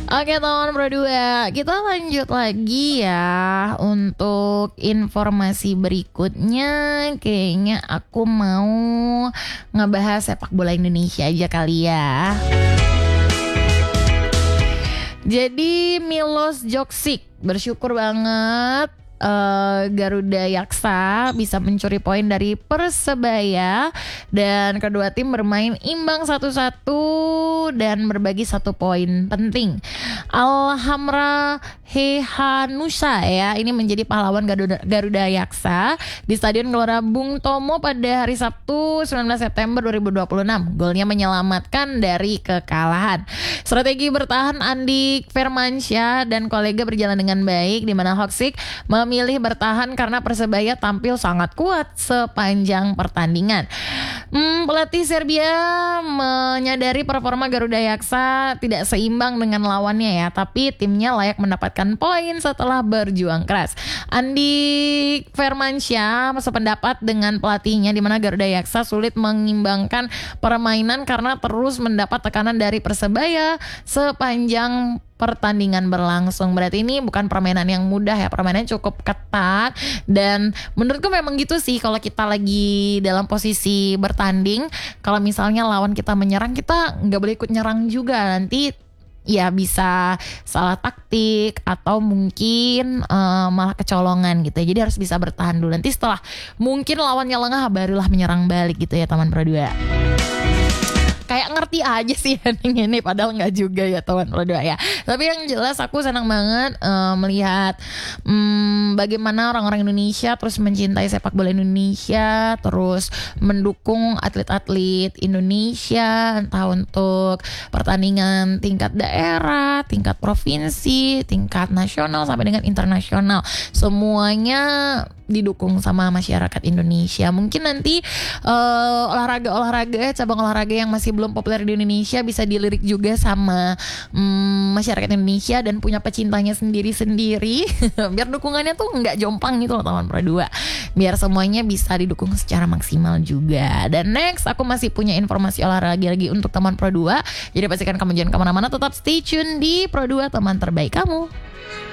Oke teman Pro 2, kita lanjut lagi ya. Untuk informasi berikutnya, kayaknya aku mau ngebahas sepak bola Indonesia aja kali ya. Jadi Milos Joksik bersyukur banget Garuda Yaksa bisa mencuri poin dari Persebaya dan kedua tim bermain imbang 1-1 dan berbagi 1 poin penting. Alhamra Hehanusa ya, ini menjadi pahlawan Garuda Yaksa di Stadion Gelora Bung Tomo pada hari Sabtu 19 September 2026. Golnya menyelamatkan dari kekalahan. Strategi bertahan Andik Firmansyah dan kolega berjalan dengan baik, di mana Hoksik memilih bertahan karena Persebaya tampil sangat kuat sepanjang pertandingan. Pelatih Serbia menyadari performa Garuda Yaksa tidak seimbang dengan lawannya ya, tapi timnya layak mendapatkan poin setelah berjuang keras. Andik Firmansyah sependapat dengan pelatihnya, di mana Garuda Yaksa sulit mengimbangkan permainan karena terus mendapat tekanan dari Persebaya sepanjang pertandingan berlangsung. Berarti ini bukan permainan yang mudah ya, permainan cukup ketat. Dan menurutku memang gitu sih, kalau kita lagi dalam posisi bertanding, kalau misalnya lawan kita menyerang, kita nggak boleh ikut nyerang juga, nanti ya bisa salah taktik atau mungkin malah kecolongan gitu ya. Jadi harus bisa bertahan dulu, nanti setelah mungkin lawannya lengah barulah menyerang balik gitu ya teman Pro 2. Kayak ngerti aja sih ini padahal nggak juga ya teman Pro 2 ya. Tapi yang jelas aku senang banget melihat bagaimana orang-orang Indonesia terus mencintai sepak bola Indonesia, terus mendukung atlet-atlet Indonesia, entah untuk pertandingan tingkat daerah, tingkat provinsi, tingkat nasional sampai dengan internasional. Semuanya didukung sama masyarakat Indonesia. Mungkin nanti olahraga cabang olahraga yang masih belum populer di Indonesia bisa dilirik juga sama masyarakat Indonesia dan punya pecintanya sendiri-sendiri biar dukungannya tuh nggak jomplang gitu loh teman Pro 2, biar semuanya bisa didukung secara maksimal juga. Dan next aku masih punya informasi olahraga lagi untuk teman Pro 2, jadi pastikan kamu jangan kemana-mana, tetap stay tune di Pro 2 teman terbaik kamu.